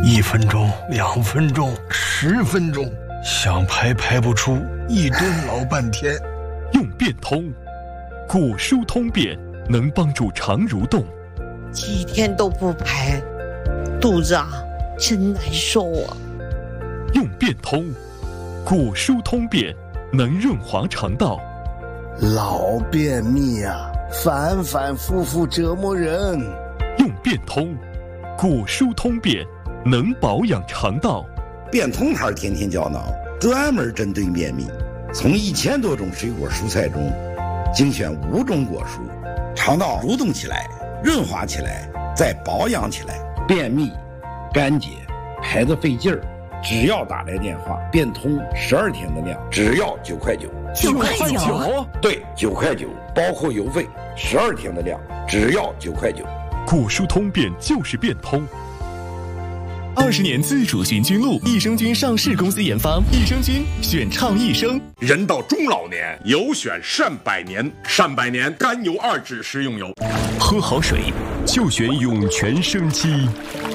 1分钟、2分钟、10分钟，想排排不出，一顿老半天。 用变通，果蔬通便能帮助肠蠕动。 几天都不排，肚子真难受啊。 用变通，果蔬通便能润滑肠道。 老便秘反反复复折磨人。 用变通，果蔬通便能保养肠道。 变通牌天天胶囊专门针对便秘，从1000多种水果蔬菜中精选5种果蔬，肠道蠕动起来，润滑起来，再保养起来。便秘、干结、排得费劲儿，只要打来电话，变通12天的量，只要9块9。 9块9？ 对，9块9，包括邮费，12天的量，只要9块9。 果蔬通便就是变通。 20年自主行军路，益生菌上市公司研发，益生菌选倡益生。 人到中老年，有选善百年，善百年甘油2酯食用油。 喝好水就选涌泉生机。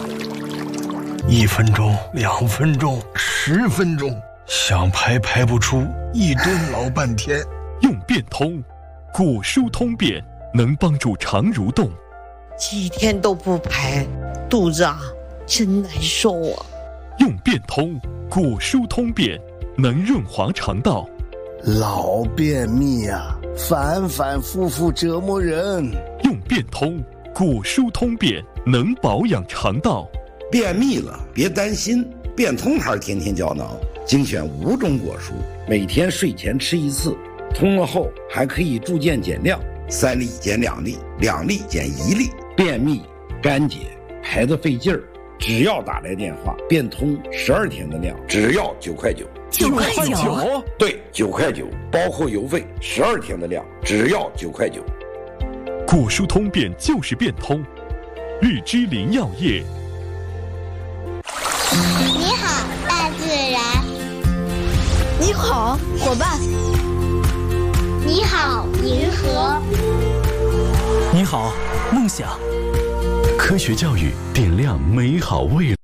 1分钟、2分钟、10分钟，想排排不出，一顿老半天。 用变通，果蔬通便能帮助肠蠕动。 几天都不排，肚子真难受啊。 用变通，果蔬通便能润滑肠道。 老便秘反反复复折磨人。 用变通，果蔬通便能保养肠道。 便秘了别担心，变通牌天天胶囊精选5种果蔬，每天睡前吃1次，通了后还可以逐渐减量，3粒减2粒，2粒减1粒。便秘、干结、排得费劲儿，只要打来电话，变通12天的量，只要9块9。 9块9？ 对，9块9，包括邮费，12天的量，只要9块9。 果蔬通便就是变通。日之林药业。 你好，大自然。 你好，伙伴。 你好，银河。 你好，梦想。科学教育点亮美好未来。